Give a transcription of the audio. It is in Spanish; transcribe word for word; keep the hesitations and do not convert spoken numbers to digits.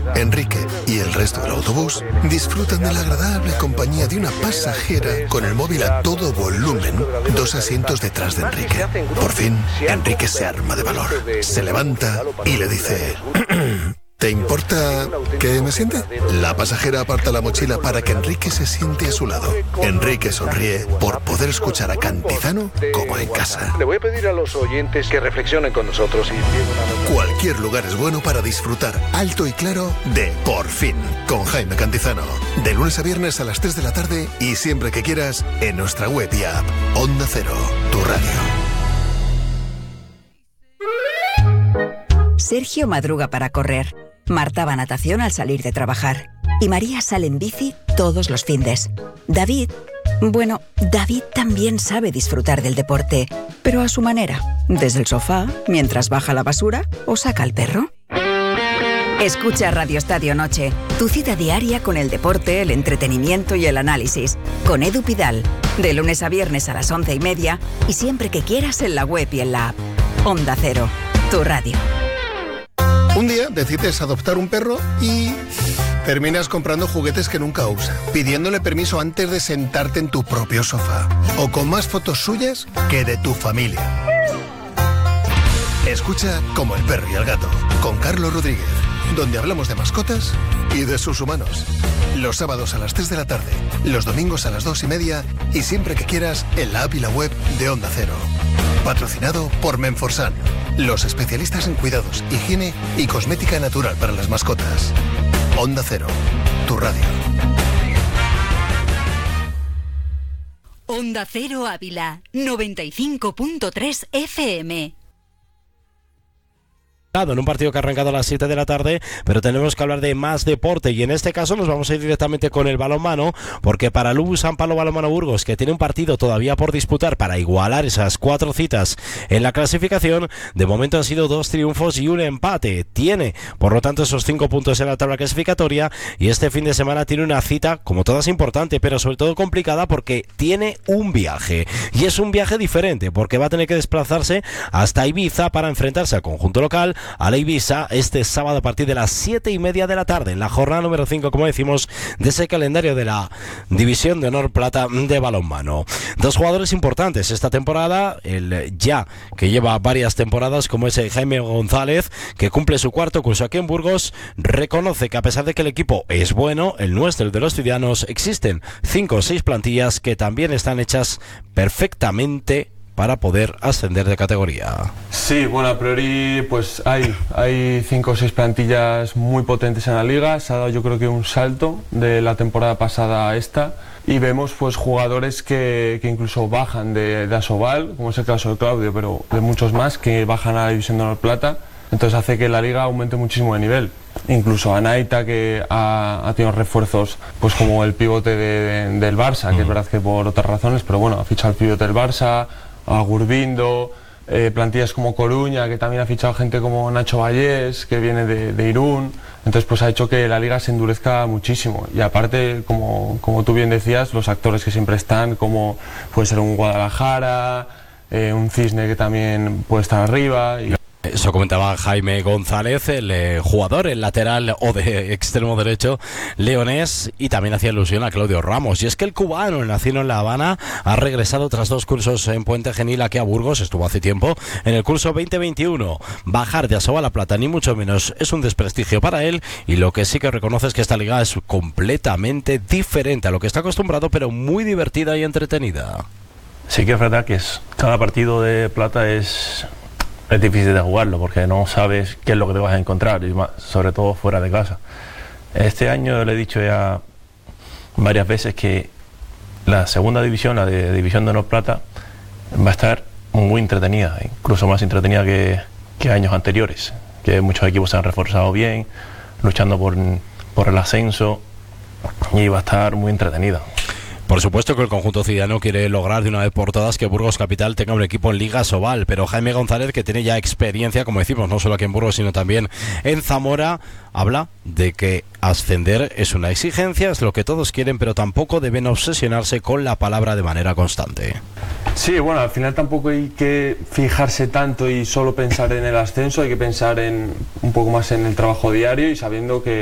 Enrique y el resto del autobús disfrutan de la agradable compañía de una pasajera con el móvil a todo volumen, dos asientos detrás de Enrique. Por fin, Enrique se arma de valor, se levanta y le dice... ¿Te importa que me siente? La pasajera aparta la mochila para que Enrique se siente a su lado. Enrique sonríe por poder escuchar a Cantizano como en casa. Le voy a pedir a los oyentes que reflexionen con nosotros. Y... Cualquier lugar es bueno para disfrutar alto y claro de Por Fin, con Jaime Cantizano. De lunes a viernes a las tres de la tarde y siempre que quieras en nuestra web y app. Onda Cero, tu radio. Sergio madruga para correr. Marta va a natación al salir de trabajar. Y María sale en bici todos los findes. David, bueno, David también sabe disfrutar del deporte, pero a su manera. Desde el sofá, mientras baja la basura o saca al perro. Escucha Radio Estadio Noche, tu cita diaria con el deporte, el entretenimiento y el análisis. Con Edu Pidal, de lunes a viernes a las once y media y siempre que quieras en la web y en la app. Onda Cero, tu radio. Un día decides adoptar un perro y terminas comprando juguetes que nunca usa, pidiéndole permiso antes de sentarte en tu propio sofá, o con más fotos suyas que de tu familia. Escucha Como el perro y el gato, con Carlos Rodríguez, donde hablamos de mascotas y de sus humanos. Los sábados a las tres de la tarde, los domingos a las dos y media y siempre que quieras en la app y la web de Onda Cero. Patrocinado por Menforsan, los especialistas en cuidados, higiene y cosmética natural para las mascotas. Onda Cero, tu radio. Onda Cero Ávila, noventa y cinco punto tres F M. En un partido que ha arrancado a las siete de la tarde, pero tenemos que hablar de más deporte y en este caso nos vamos a ir directamente con el balonmano, porque para Lubu San Pablo Balonmano Burgos, que tiene un partido todavía por disputar para igualar esas cuatro citas en la clasificación, de momento han sido dos triunfos y un empate. Tiene, por lo tanto, esos cinco puntos en la tabla clasificatoria y este fin de semana tiene una cita, como todas, importante, pero sobre todo complicada porque tiene un viaje. Y es un viaje diferente, porque va a tener que desplazarse hasta Ibiza para enfrentarse al conjunto local, a la Ibiza, este sábado a partir de las siete y media de la tarde, en la jornada número cinco, como decimos, de ese calendario de la División de Honor Plata de balonmano. Dos jugadores importantes esta temporada, el ya que lleva varias temporadas, como ese Jaime González, que cumple su cuarto curso aquí en Burgos, reconoce que a pesar de que el equipo es bueno, el nuestro, el de los ciudadanos, existen cinco o seis plantillas que también están hechas perfectamente para poder ascender de categoría. Sí, bueno, a priori pues hay, hay cinco o seis plantillas muy potentes en la liga. Se ha dado yo creo que un salto de la temporada pasada a esta y vemos pues jugadores que, que incluso bajan de, de Asobal, como es el caso de Claudio, pero de muchos más que bajan a la División de Honor Plata. Entonces hace que la liga aumente muchísimo de nivel. Incluso Anaita, que ha, ha tenido refuerzos pues como el pivote de, de, del Barça, que mm. es verdad que por otras razones, pero bueno, ha fichado el pivote del Barça, a Gurbindo, eh, plantillas como Coruña, que también ha fichado gente como Nacho Vallés, que viene de, de Irún. Entonces pues ha hecho que la liga se endurezca muchísimo. Y aparte, como, como tú bien decías, los actores que siempre están, como puede ser un Guadalajara, eh, un Cisne que también puede estar arriba. Y... Eso comentaba Jaime González, el eh, jugador, el lateral o de extremo derecho leonés, y también hacía alusión a Claudio Ramos. Y es que el cubano, nacido en La Habana, ha regresado tras dos cursos en Puente Genil aquí a Burgos, estuvo hace tiempo, en el curso veinte veintiuno. Bajar de Asoba a La Plata, ni mucho menos, es un desprestigio para él, y lo que sí que reconoce es que esta liga es completamente diferente a lo que está acostumbrado, pero muy divertida y entretenida. Sí que es verdad que es, cada partido de Plata es... es difícil de jugarlo porque no sabes qué es lo que te vas a encontrar, y más, sobre todo fuera de casa. Este año le he dicho ya varias veces que la segunda división, la de División de Honor Plata, va a estar muy entretenida, incluso más entretenida que, que años anteriores, que muchos equipos se han reforzado bien, luchando por, por el ascenso, y va a estar muy entretenida. Por supuesto que el conjunto ciudadano quiere lograr de una vez por todas que Burgos Capital tenga un equipo en Liga Asobal, pero Jaime González, que tiene ya experiencia, como decimos, no solo aquí en Burgos, sino también en Zamora, habla de que ascender es una exigencia, es lo que todos quieren, pero tampoco deben obsesionarse con la palabra de manera constante. Sí, bueno, al final tampoco hay que fijarse tanto y solo pensar en el ascenso, hay que pensar en un poco más en el trabajo diario y sabiendo que